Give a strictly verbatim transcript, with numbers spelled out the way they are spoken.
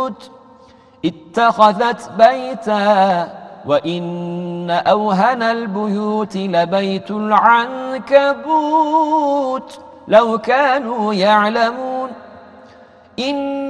البيوت اتخذت بيتا وإن أوهن البيوت لبيت العنكبوت لو كانوا يعلمون إن